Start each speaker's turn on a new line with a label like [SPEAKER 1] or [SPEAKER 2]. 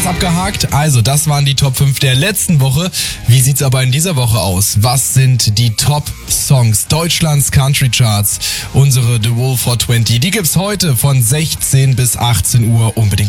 [SPEAKER 1] das abgehakt? Also, das waren die Top 5 der letzten Woche. Wie sieht's aber in dieser Woche aus? Was sind die Top-Songs Deutschlands Country Charts? Unsere The Wolf 420, die gibt's heute von 16 bis 18 Uhr. Unbedingt